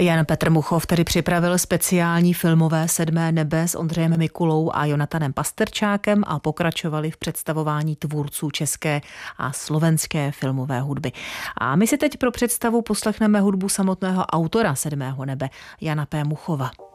Jan Petr Muchov tedy připravil speciální filmové Sedmé nebe s Ondřejem Mikulou a Jonatanem Pasterčákem a pokračovali v představování tvůrců české a slovenské filmové hudby. A my si teď pro představu poslechneme hudbu samotného autora Sedmého nebe, Jana P. Muchova.